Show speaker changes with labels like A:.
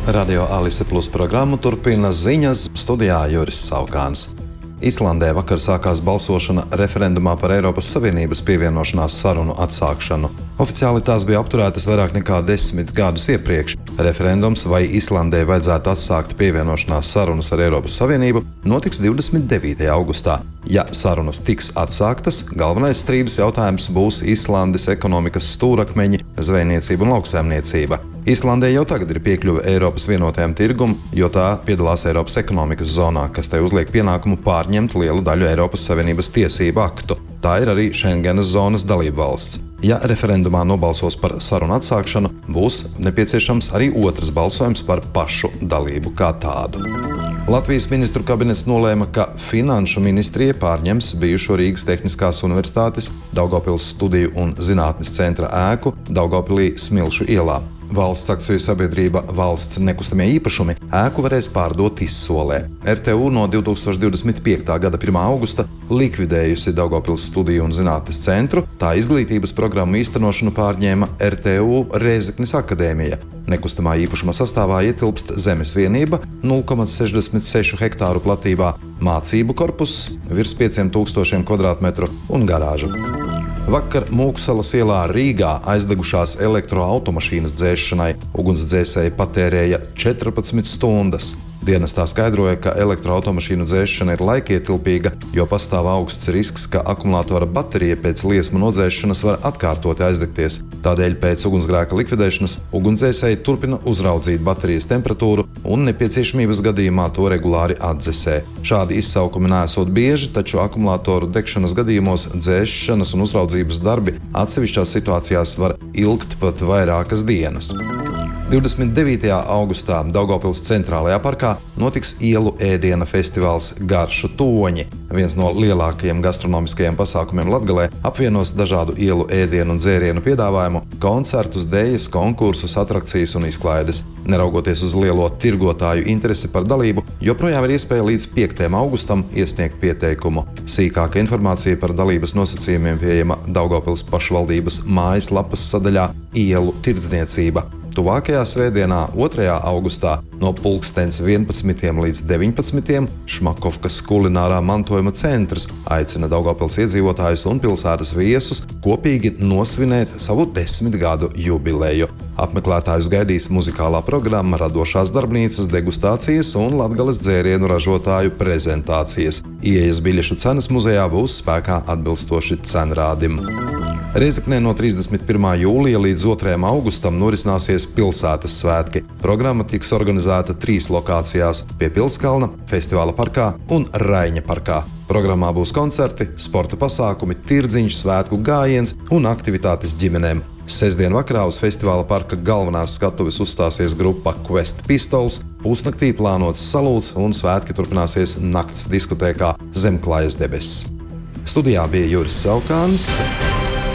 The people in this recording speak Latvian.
A: Radio Alise Plus programmu turpina ziņas, studijā Juris Saukāns. Islandē vakar sākās balsošana referendumā par Eiropas Savienības pievienošanās sarunu atsākšanu. Oficiāli tās bija apturētas vairāk nekā 10 gadus iepriekš. Referendums, vai Islandē vajadzētu atsākt pievienošanās sarunas ar Eiropas Savienību, notiks 29. augustā. Ja sarunas tiks atsāktas, galvenais strīdus jautājums būs Islandes ekonomikas stūrakmeņi, zvejniecība un lauksaimniecība. Islandē jau tagad ir piekļuve Eiropas vienotajam tirgum, jo tā piedalās Eiropas ekonomikas zonā, kas tai uzliek pienākumu pārņemt lielu daļu Eiropas Savienības tiesību aktu. Tā ir arī Schengenas zonas dalībvalsts. Ja referendumā nobalsos par sarunu atsākšanu, būs nepieciešams arī otrs balsojums par pašu dalību kā tādu. Latvijas ministru kabinets nolēma, ka Finanšu ministrija pārņems bijušo Rīgas Tehniskās universitātes Daugavpils studiju un zinātnes centra ēku Daugavpilī Smilšu ielā. Valsts akciju sabiedrība Valsts nekustamie īpašumi ēku varēs pārdot izsolē. RTU no 2025. gada 1. augusta likvidējusi Daugavpils studiju un zinātnes centru, tā izglītības programmu īstenošanu pārņēma RTU Rēzeknes akadēmija. Nekustamā īpašuma sastāvā ietilpst zemes vienība 0,66 hektāru platībā, mācību korpuss virs 5000 kvadrātmetru un garāža. Vakar Mūksalas ielā Rīgā aizdegušās elektroautomašīnas dzēsšanai ugunsdzēsēji patērēja 14 stundas. Dienestā skaidroja, ka elektroautomašīnu dzēsšana ir laikietilpīga, jo pastāv augsts risks, ka akumulātora baterija pēc liesmu nodzēsšanas var atkārtoti aizdegties. Tādēļ pēc ugunsgrēka likvidēšanas ugunsdzēsēji turpina uzraudzīt baterijas temperatūru un nepieciešamības gadījumā to regulāri atdzesē. Šādi izsaukumi neesot bieži, taču akumulātoru degšanas gadījumos dzēsšanas un uzraudzības darbi atsevišķās situācijās var ilgt pat vairākas dienas. 29. augustā Daugavpils centrālajā parkā notiks ielu ēdiena festivāls Garšu toņi. Viens no lielākajiem gastronomiskajiem pasākumiem Latgalē apvienos dažādu ielu ēdienu un dzērienu piedāvājumu, koncertus, dēļas, konkursus, atrakcijas un izklaides. Neraugoties uz lielo tirgotāju interesi par dalību, joprojām ir iespēja līdz 5. augustam iesniegt pieteikumu. Sīkāka informācija par dalības nosacījumiem pieejama Daugavpils pašvaldības mājaslapas sadaļā Ielu tirdzniecība. Tuvākajā svētdienā, 2. augustā, no 11. līdz 19. Šmakovkas kulinārā mantojuma centrs aicina Daugavpils iedzīvotājus un pilsētas viesus kopīgi nosvinēt savu 10 gadu jubileju. Apmeklētājus gaidīs muzikālā programma, radošās darbnīcas, degustācijas un Latgales dzērienu ražotāju prezentācijas. Ieejas biļešu cenas muzejā būs spēkā atbilstoši cenrādim. Rēzeknē no 31. jūlija līdz 2. augustam norisināsies pilsētas svētki. Programma tiks organizēta 3 lokācijās – pie Pilskalna, Festivāla parkā un Raiņa parkā. Programmā būs koncerti, sporta pasākumi, tirdziņš, svētku gājiens un aktivitātes ģimenēm. Sestdien vakarā uz Festivāla parka galvenās skatuves uzstāsies grupa Quest Pistols, pusnaktī plānots salūts un svētki turpināsies nakts diskotēkā Zemklājas debesis. Studijā bija Juris Saukāns.